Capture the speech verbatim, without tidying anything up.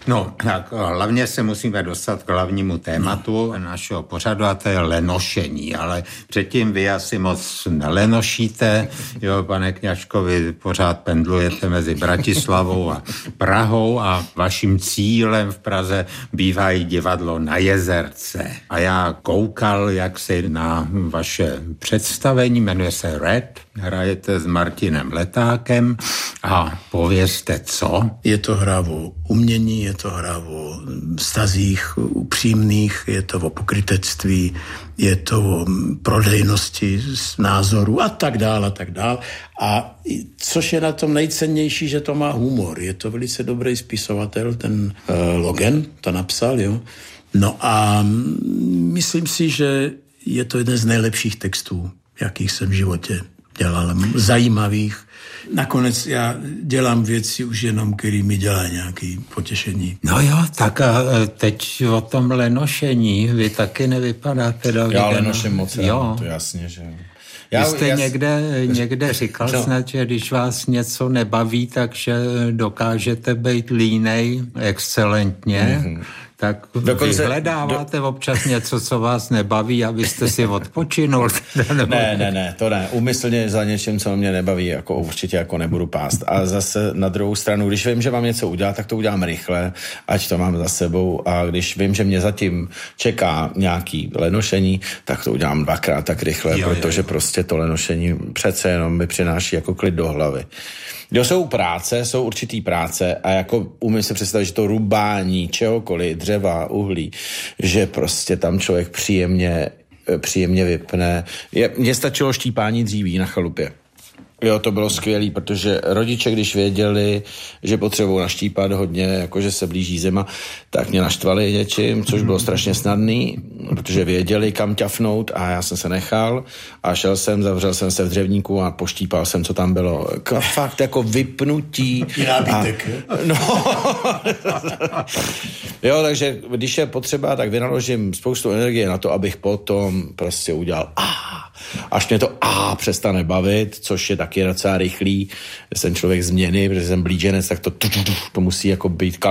No, tak hlavně se musíme dostat k hlavnímu tématu našeho pořadu, a to je lenošení, ale předtím vy asi moc nelenošíte, jo, pane Kňažko, vy pořád pendlujete mezi Bratislavou a Prahou a vaším cílem v Praze bývá i divadlo Na Jezerce. A já koukal, jak si na vaše představení, jmenuje se Red, hrajete s Martinem Letákem a povězte co? Je to hra o umění, je to hra o vztazích upřímných, je to o pokrytectví, je to o prodejnosti názoru a tak dál a tak dál. A což je na tom nejcennější, že to má humor. Je to velice dobrý spisovatel, ten uh, Logan to napsal, jo. No a myslím si, že je to jeden z nejlepších textů, jakých jsem v životě dělal, zajímavých. Nakonec já dělám věci už jenom, který mi dělá nějaké potěšení. No jo, tak a teď o tom lenošení, vy taky nevypadáte do Já lenoším moc rád, to jasně, že... Já, Vy jste já, někde, někde říkal no. snad, že když vás něco nebaví, takže dokážete být línej excelentně, mm-hmm. tak Dokonce, vyhledáváte do... občas něco, co vás nebaví, abyste si odpočinul. ne, ne, ne, to ne. Úmyslně za něčím, co mě nebaví, jako určitě jako nebudu pást. A zase na druhou stranu, když vím, že mám něco udělat, tak to udělám rychle, ať to mám za sebou. A když vím, že mě zatím čeká nějaký lenošení, tak to udělám dvakrát tak rychle, jo, protože jo, jo. prostě to lenošení přece jenom mi přináší jako klid do hlavy. Jo, jsou práce, jsou určitý práce a jako umím si představit, že to rubání čehokoliv, dřeva, uhlí, že prostě tam člověk příjemně, příjemně vypne. Je, mně stačilo štípání dříví na chalupě. Jo, to bylo skvělý, protože rodiče, když věděli, že potřebují naštípat hodně, jakože se blíží zima, tak mě naštvali něčím, což bylo strašně snadný, protože věděli, kam ťafnout a já jsem se nechal a šel jsem, zavřel jsem se v dřevníku a poštípal jsem, co tam bylo. K- fakt jako vypnutí. Nábytek, a, no. Jo, takže když je potřeba, tak vynaložím spoustu energie na to, abych potom prostě udělal ah, až mě to a přestane bavit, což je taky docela rychlý. Jsem člověk změny, protože jsem blíženec, tak to, to musí jako být